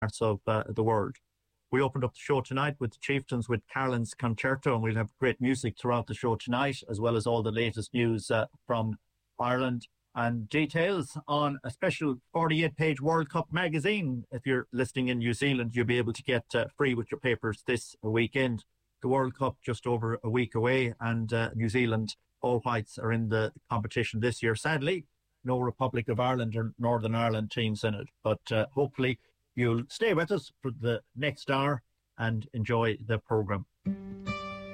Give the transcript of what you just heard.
parts of the world. We opened up the show tonight with the Chieftains with Carlin's Concerto, and we'll have great music throughout the show tonight, as well as all the latest news from Ireland and details on a special 48-page World Cup magazine. If you're listening in New Zealand, you'll be able to get free with your papers this weekend. The World Cup just over a week away, and New Zealand All Whites are in the competition this year. Sadly, no Republic of Ireland or Northern Ireland teams in it, but hopefully you'll stay with us for the next hour and enjoy the programme.